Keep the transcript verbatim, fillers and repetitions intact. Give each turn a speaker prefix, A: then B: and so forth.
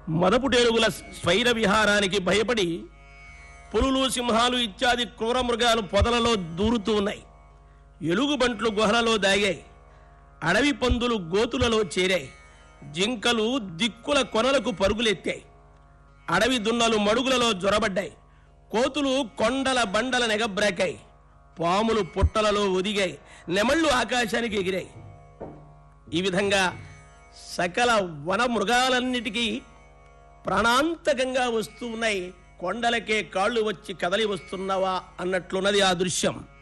A: మదపుటేరుగుల స్వైర విహారానికి భయపడి పులులు, సింహాలు ఇత్యాది క్రూర మృగాలు పొదలలో దూరుతూ ఉన్నాయి. ఎలుగుబంట్లు గుహలలో దాగాయి. అడవి పందులు గోతులలో చేరాయి. జింకలు దిక్కుల కొనలకు పరుగులెత్తాయి. అడవి దున్నలు మడుగులలో జొరబడ్డాయి. కోతులు కొండల బండల నెగబ్రాకాయి. పాములు పుట్టలలో ఒదిగాయి. నెమళ్లు ఆకాశానికి ఎగిరాయి. ఈ విధంగా సకల వన మృగాలన్నిటికీ ప్రాణాంతకంగా వస్తూ ఉన్నాయి. కొండలకే కాళ్ళు వచ్చి కదలి వస్తున్నవా అన్నట్లున్నది ఆ దృశ్యం.